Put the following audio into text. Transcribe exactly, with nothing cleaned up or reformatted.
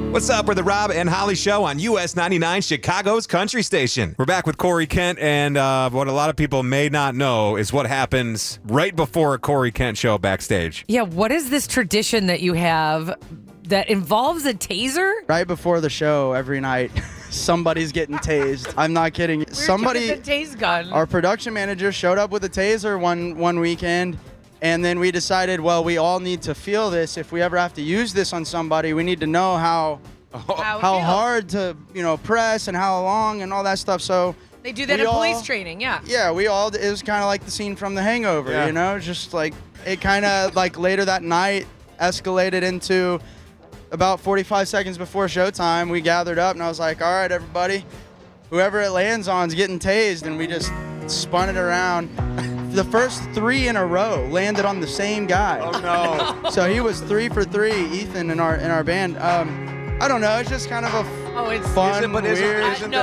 What's up? We're the Rob and Holly Show on U S ninety-nine, Chicago's country station. We're back with Corey Kent, and uh, what a lot of people may not know is what happens right before a Corey Kent show backstage. Yeah, what is this tradition that you have that involves a taser? Right before the show every night, somebody's getting tased. I'm not kidding. Where'd Somebody, you get the tase gun? our production manager showed up with a taser one, one weekend, and then we decided, well, we all need to feel this. If we ever have to use this on somebody, we need to know how How it how feels. hard to, you know, press and how long and all that stuff. So They do that we in police all- training, yeah. Yeah, we all, it was kind of like the scene from The Hangover, Yeah. you know, just like it kind of like later that night escalated into about forty-five seconds before showtime. We gathered up and I was like, all right, everybody, whoever it lands on is getting tased. And we just spun it around. The first three in a row landed on the same guy. Oh, no. So he was three for three, Ethan, in our in our band. Um, I don't know, it's just kind of a Oh, it's fun, Is it- but is it- weird. isn't no,